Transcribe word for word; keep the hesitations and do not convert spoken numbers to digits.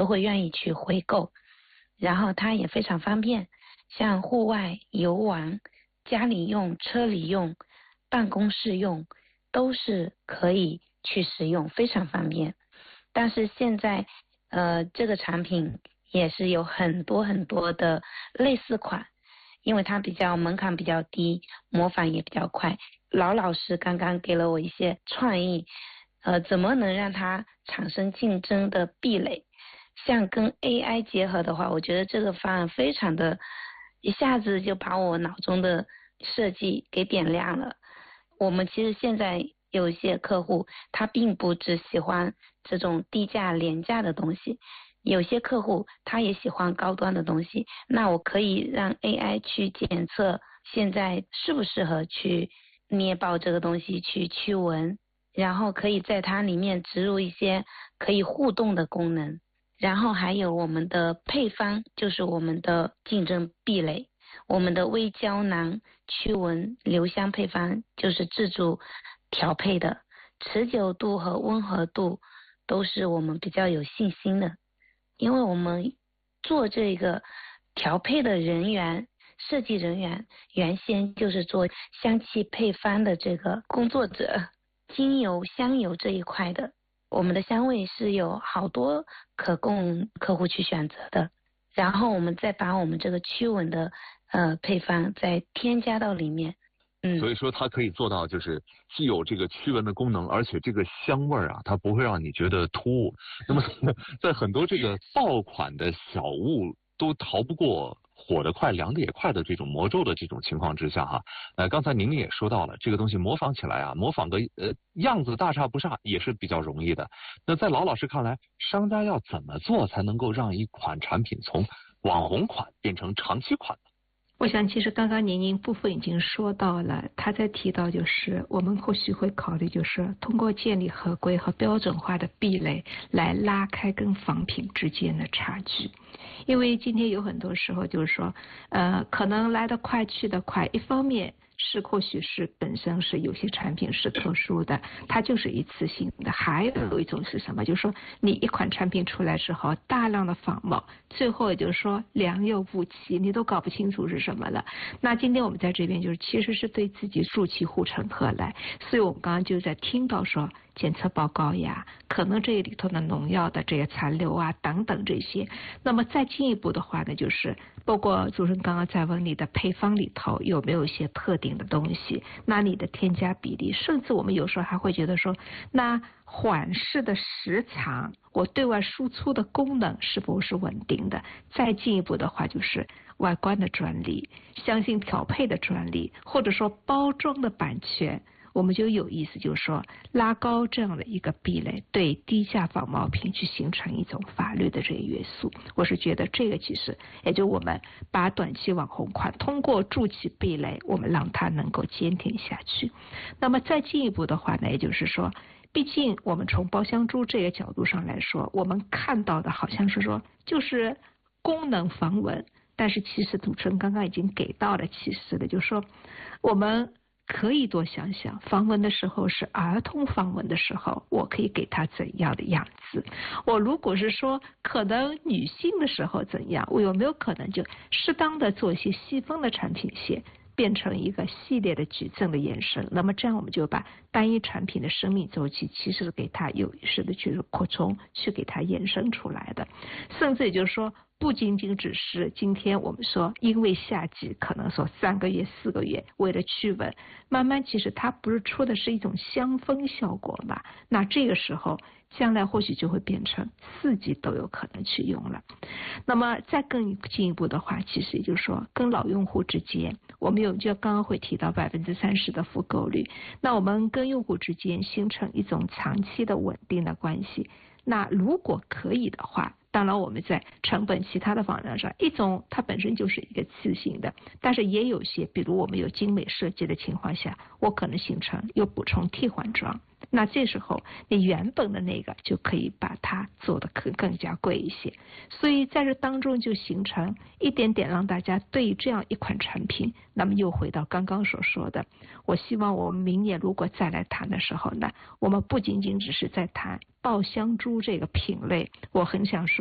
都会愿意去回购。然后它也非常方便，像户外游玩、家里用、车里用、办公室用都是可以去使用，非常方便。但是现在呃这个产品也是有很多很多的类似款，因为它比较门槛比较低，模仿也比较快。老老师刚刚给了我一些创意，呃怎么能让它产生竞争的壁垒，像跟 A I 结合的话，我觉得这个方案非常的一下子就把我脑中的设计给点亮了。我们其实现在有一些客户他并不只喜欢这种低价廉价的东西，有些客户他也喜欢高端的东西，那我可以让 A I 去检测现在适不适合去捏爆这个东西去驱蚊，然后可以在它里面植入一些可以互动的功能。然后还有我们的配方，就是我们的竞争壁垒，我们的微胶囊驱蚊留香配方就是自主调配的，持久度和温和度都是我们比较有信心的。因为我们做这个调配的人员设计人员原先就是做香气配方的这个工作者，精油香油这一块的，我们的香味是有好多可供客户去选择的，然后我们再把我们这个驱蚊的呃配方再添加到里面。 嗯，所以说它可以做到就是既有这个驱蚊的功能，而且这个香味啊它不会让你觉得突兀。那么在很多这个爆款的小物都逃不过火得快凉得也快的这种魔咒的这种情况之下哈，呃，刚才您也说到了，这个东西模仿起来啊，模仿个呃样子大差不差也是比较容易的。那在老老师看来，商家要怎么做才能够让一款产品从网红款变成长期款呢？ 我想其实刚刚宁宁部分已经说到了，他在提到就是我们或许会考虑就是通过建立合规和标准化的壁垒来拉开跟仿品之间的差距。因为今天有很多时候就是说呃，可能来得快去得快，一方面是或许是本身是有些产品是特殊的，它就是一次性的，还有一种是什么，就是说你一款产品出来之后大量的仿冒，最后也就是说良莠不齐，你都搞不清楚是什么了。那今天我们在这边就是其实是对自己筑起护城河来，所以我们刚刚就在听到说检测报告呀，可能这里头的农药的这些残留啊等等这些。那么再进一步的话呢，就是包括主持人刚刚在问你的配方里头有没有一些特定的东西，那你的添加比例，甚至我们有时候还会觉得说，那缓释的时长，我对外输出的功能是否是稳定的。再进一步的话就是外观的专利、香型调配的专利，或者说包装的版权，我们就有意思就是说拉高这样的一个壁垒，对低价仿冒品去形成一种法律的这个约束。我是觉得这个其实也就我们把短期网红款通过筑起壁垒，我们让它能够坚挺下去。那么再进一步的话呢，也就是说毕竟我们从包香珠这个角度上来说，我们看到的好像是说就是功能防蚊，但是其实主持人刚刚已经给到了启示的，就是说我们可以多想想防蚊的时候是儿童防蚊的时候，我可以给他怎样的样子，我如果是说可能女性的时候怎样，我有没有可能就适当的做一些细分的产品线，变成一个系列的矩阵的延伸，那么这样我们就把单一产品的生命周期其实给它有意识的去扩充，去给它延伸出来的。甚至也就是说不仅仅只是今天我们说因为夏季可能说三个月四个月为了驱蚊，慢慢其实它不是出的是一种香氛效果嘛，那这个时候将来或许就会变成四季都有可能去用了。那么再更进一步的话，其实也就是说跟老用户之间，我们有就刚刚会提到百分之三十的复购率，那我们跟用户之间形成一种长期的稳定的关系，那如果可以的话，当然我们在成本其他的方面上，一种它本身就是一个次性的，但是也有些比如我们有精美设计的情况下，我可能形成又补充替换装，那这时候你原本的那个就可以把它做得更更加贵一些。所以在这当中就形成一点点让大家对于这样一款产品，那么又回到刚刚所说的，我希望我们明年如果再来谈的时候呢，我们不仅仅只是在谈爆香珠这个品类，我很想说